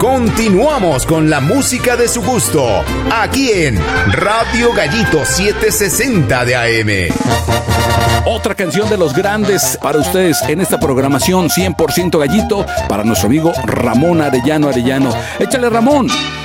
Continuamos con la música de su gusto, aquí en Radio Gallito 760 de AM. Otra canción de los grandes para ustedes en esta programación 100% Gallito, para nuestro amigo Ramón Arellano. Échale, Ramón.